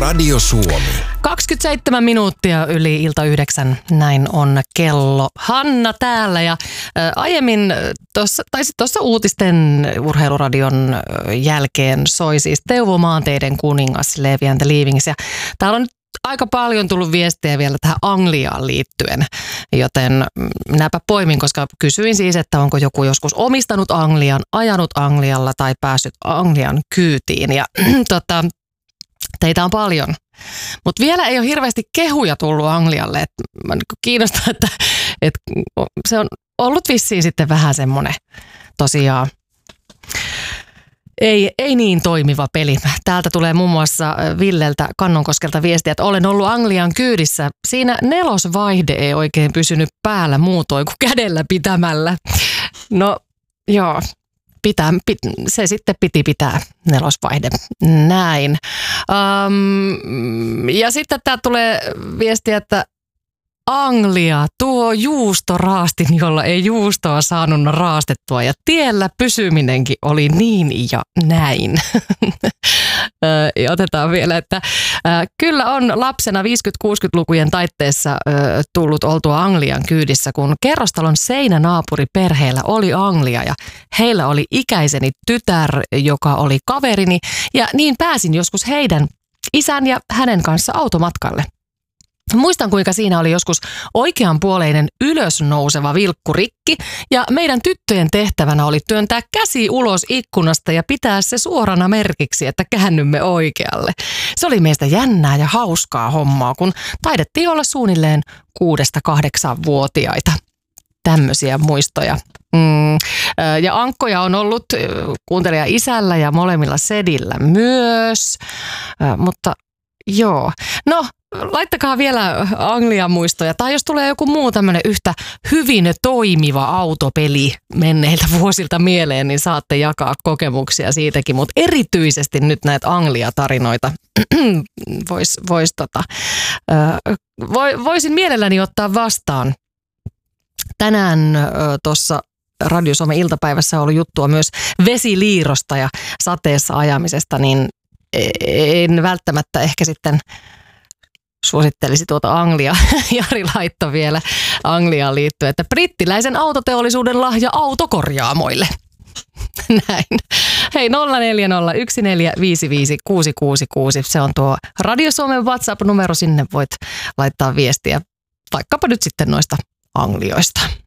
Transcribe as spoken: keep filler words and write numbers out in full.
Radio Suomi. kaksikymmentäseitsemän minuuttia yli ilta yhdeksän, näin on kello. Hanna täällä ja ä, aiemmin tuossa, tai sitten tuossa uutisten urheiluradion jälkeen soi siis Teuvo Maanteiden kuningas Levi and the Leavings. Ja täällä on nyt aika paljon tullut viestejä vielä tähän Angliaan liittyen, joten minäpä poimin, koska kysyin siis, että onko joku joskus omistanut Anglian, ajanut Anglialla tai päässyt Anglian kyytiin. Ja tota, teitä on paljon. Mutta vielä ei ole hirveästi kehuja tullut Anglialle. Et mä kiinnostaa, että, että se on ollut vissiin sitten vähän semmoinen tosiaan ei, ei niin toimiva peli. Täältä tulee muun muassa Villeltä Kannonkoskelta viestiä, että olen ollut Anglian kyydissä. Siinä nelosvaihde ei oikein pysynyt päällä muutoin kuin kädellä pitämällä. No joo. Pitää, pit, se sitten piti pitää nelosvaihde. Näin. Um, ja sitten tää tulee viestiä, että Anglia, tuo juustoraastin, jolla ei juustoa saanut raastettua ja tiellä pysyminenkin oli niin ja näin. Ja otetaan vielä, että äh, kyllä on lapsena viisikymmentä-kuusikymmentälukujen taitteessa äh, tullut oltua Anglian kyydissä, kun kerrostalon seinänaapuriperheellä oli Anglia ja heillä oli ikäiseni tytär, joka oli kaverini ja niin pääsin joskus heidän isän ja hänen kanssa automatkalle. Muistan, kuinka siinä oli joskus oikeanpuoleinen ylösnouseva vilkkurikki ja meidän tyttöjen tehtävänä oli työntää käsi ulos ikkunasta ja pitää se suorana merkiksi, että käännymme oikealle. Se oli meistä jännää ja hauskaa hommaa, kun taidettiin olla suunnilleen kuudesta kahdeksanvuotiaita. Tämmöisiä muistoja. Mm. Ja ankkoja on ollut kuuntelija isällä ja molemmilla sedillä myös, mutta joo. No, laittakaa vielä Anglian muistoja. Tai jos tulee joku muu tämmöinen yhtä hyvin toimiva autopeli menneiltä vuosilta mieleen, niin saatte jakaa kokemuksia siitäkin. Mutta erityisesti nyt näitä Anglia-tarinoita vois, vois, tota, voisin mielelläni ottaa vastaan. Tänään tuossa Radio Suomen iltapäivässä on ollut juttua myös vesiliirosta ja sateessa ajamisesta, niin en välttämättä ehkä sitten suosittelisi tuota Anglia. Jari laittoi vielä Angliaan liittyen, että brittiläisen autoteollisuuden lahja autokorjaamoille. Näin. Hei, nolla neljä nolla yksi neljä viisi viisi kuusi kuusi kuusi. Se on tuo Radio Suomen WhatsApp-numero. Sinne voit laittaa viestiä vaikkapa nyt sitten noista Anglioista.